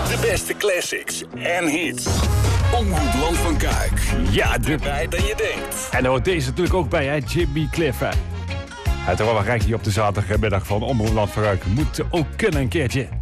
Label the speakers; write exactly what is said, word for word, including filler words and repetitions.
Speaker 1: De beste classics en hits. Omroep Land van Kuik.
Speaker 2: Ja, de...
Speaker 1: Erbij dan je denkt.
Speaker 2: En daar hoort deze natuurlijk ook bij, hè? Jimmy Cliff, hè? Het horen we hier op de zaterdagmiddag van Omroep Land van Kuik. Moet ook kunnen een keertje.